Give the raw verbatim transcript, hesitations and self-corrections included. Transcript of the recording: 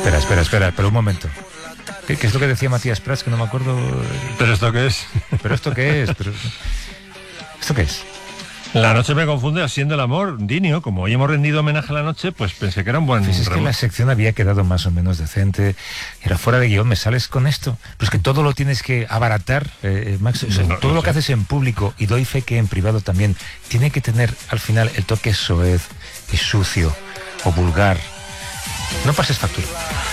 Espera, espera, espera, pero un momento. ¿Qué, qué es lo que decía Matías Prats? Que no me acuerdo. ¿Pero esto qué es? ¿Pero esto qué es? ¿Pero... ¿Esto qué es? La noche me confunde haciendo el amor, Dinio. Como hoy hemos rendido homenaje a la noche, pues pensé que era un buen... Pues es que la sección había quedado más o menos decente. Era fuera de guión, ¿me sales con esto? Pues que todo lo tienes que abaratar, eh, Max. O sea, No, todo no lo sé. que haces en público, y doy fe que en privado también, tiene que tener al final el toque soez y sucio o vulgar. No pases factura.